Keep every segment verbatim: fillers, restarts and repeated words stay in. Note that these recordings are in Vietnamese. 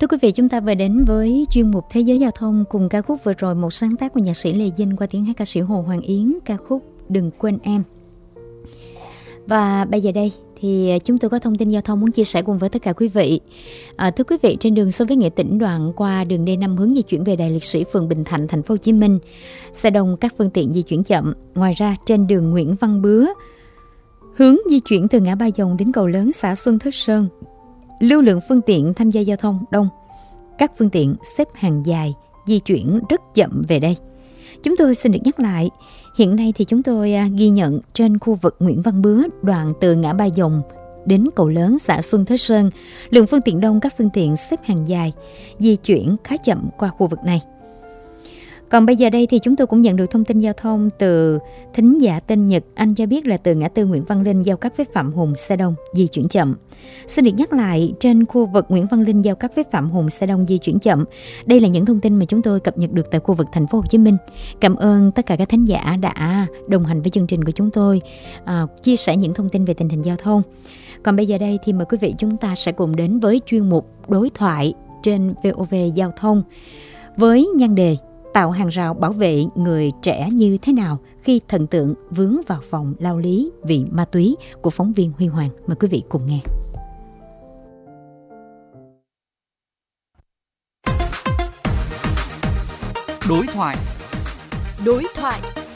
Thưa quý vị, chúng ta vừa đến với chuyên mục Thế giới giao thông cùng ca khúc vừa rồi, một sáng tác của nhạc sĩ Lê Dinh qua tiếng hát ca sĩ Hồ Hoàng Yến, ca khúc Đừng Quên Em. Và bây giờ đây thì chúng tôi có thông tin giao thông muốn chia sẻ cùng với tất cả quý vị. À, thưa quý vị, trên đường Xô Viết Nghệ Tỉnh đoạn qua đường D năm hướng di chuyển về Đài Liệt Sĩ, phường Bình Thạnh, thành phố Hồ Chí Minh, xe đông, các phương tiện di chuyển chậm. Ngoài ra, trên đường Nguyễn Văn Bứa hướng di chuyển từ ngã Ba Dòng đến cầu lớn xã Xuân Thới Sơn, lưu lượng phương tiện tham gia giao thông đông. Các phương tiện xếp hàng dài, di chuyển rất chậm về đây. Chúng tôi xin được nhắc lại, hiện nay thì chúng tôi ghi nhận trên khu vực Nguyễn Văn Bứa, đoạn từ ngã Ba Dòng đến cầu lớn xã Xuân Thới Sơn, lượng phương tiện đông, các phương tiện xếp hàng dài, di chuyển khá chậm qua khu vực này. Còn bây giờ đây thì chúng tôi cũng nhận được thông tin giao thông từ thính giả tên Nhật. Anh cho biết là từ ngã tư Nguyễn Văn Linh giao cắt với Phạm Hùng, xe đông di chuyển chậm. Xin được nhắc lại, trên khu vực Nguyễn Văn Linh giao cắt với Phạm Hùng, xe đông di chuyển chậm. Đây là những thông tin mà chúng tôi cập nhật được tại khu vực thành phố Hồ Chí Minh. Cảm ơn tất cả các thính giả đã đồng hành với chương trình của chúng tôi, à, chia sẻ những thông tin về tình hình giao thông. Còn bây giờ đây thì mời quý vị chúng ta sẽ cùng đến với chuyên mục Đối thoại trên vê o vê Giao thông với nhan đề tạo hàng rào bảo vệ người trẻ như thế nào khi thần tượng vướng vào vòng lao lý vì ma túy, của phóng viên Huy Hoàng. Mời quý vị cùng nghe. Đối thoại. Đối thoại.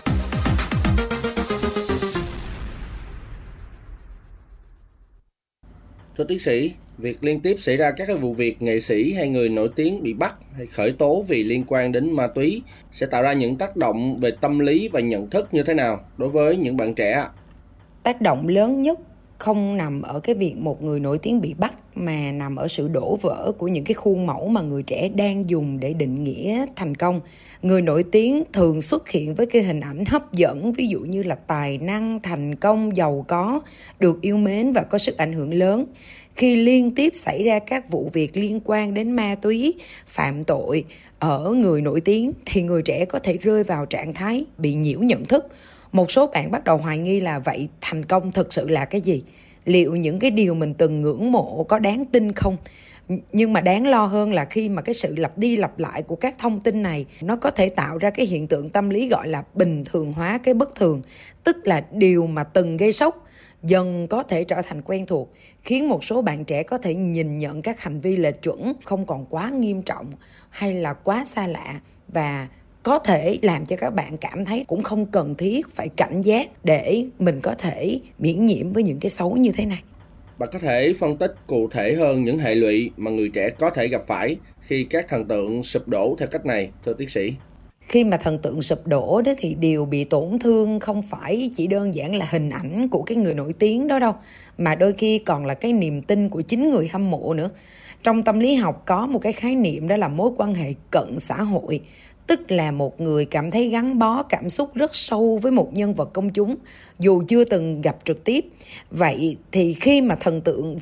Thưa tiến sĩ, việc liên tiếp xảy ra các cái vụ việc nghệ sĩ hay người nổi tiếng bị bắt hay khởi tố vì liên quan đến ma túy sẽ tạo ra những tác động về tâm lý và nhận thức như thế nào đối với những bạn trẻ? Tác động lớn nhất không nằm ở cái việc một người nổi tiếng bị bắt, mà nằm ở sự đổ vỡ của những cái khuôn mẫu mà người trẻ đang dùng để định nghĩa thành công. Người nổi tiếng thường xuất hiện với cái hình ảnh hấp dẫn, ví dụ như là tài năng, thành công, giàu có, được yêu mến và có sức ảnh hưởng lớn. Khi liên tiếp xảy ra các vụ việc liên quan đến ma túy, phạm tội ở người nổi tiếng thì người trẻ có thể rơi vào trạng thái bị nhiễu nhận thức. Một số bạn bắt đầu hoài nghi là vậy thành công thực sự là cái gì? Liệu những cái điều mình từng ngưỡng mộ có đáng tin không? Nhưng mà đáng lo hơn là khi mà cái sự lặp đi lặp lại của các thông tin này, nó có thể tạo ra cái hiện tượng tâm lý gọi là bình thường hóa cái bất thường. Tức là điều mà từng gây sốc dần có thể trở thành quen thuộc, khiến một số bạn trẻ có thể nhìn nhận các hành vi lệch chuẩn không còn quá nghiêm trọng hay là quá xa lạ, và có thể làm cho các bạn cảm thấy cũng không cần thiết phải cảnh giác để mình có thể miễn nhiễm với những cái xấu như thế này. Bạn có thể phân tích cụ thể hơn những hệ lụy mà người trẻ có thể gặp phải khi các thần tượng sụp đổ theo cách này, thưa tiến sĩ? Khi mà thần tượng sụp đổ đó thì điều bị tổn thương không phải chỉ đơn giản là hình ảnh của cái người nổi tiếng đó đâu, mà đôi khi còn là cái niềm tin của chính người hâm mộ nữa. Trong tâm lý học có một cái khái niệm đó là mối quan hệ cận xã hội, tức là một người cảm thấy gắn bó cảm xúc rất sâu với một nhân vật công chúng dù chưa từng gặp trực tiếp. Vậy thì khi mà thần tượng